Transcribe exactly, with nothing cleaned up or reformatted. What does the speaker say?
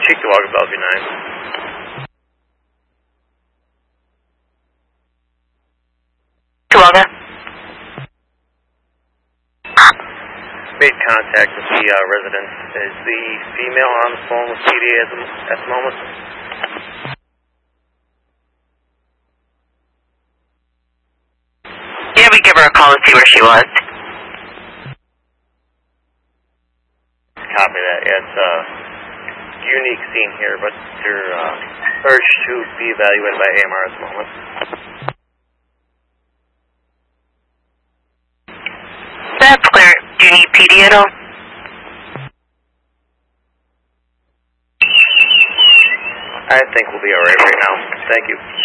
Cheektowaga, Bellevue nine. Cheektowaga. Made contact with the uh, resident. Is the female on the phone with P D A at the, at the moment? Yeah, we give her a call to see where she was. Copy that. Yeah, it's a unique scene here, but you're uh, urged to be evaluated by A M R at the moment. That's clear. Do you need P D at all? I think we'll be alright right now. Thank you.